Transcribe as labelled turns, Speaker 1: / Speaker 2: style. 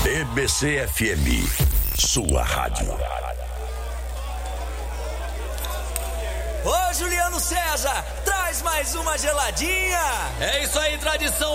Speaker 1: EBC FM, sua rádio.
Speaker 2: Ô Juliano César, traz mais uma geladinha.
Speaker 3: É isso aí, tradição